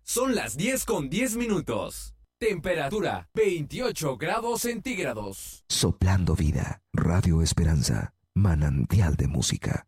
Son las 10:10. Temperatura 28 grados centígrados. Soplando vida. Radio Esperanza. Manantial de música.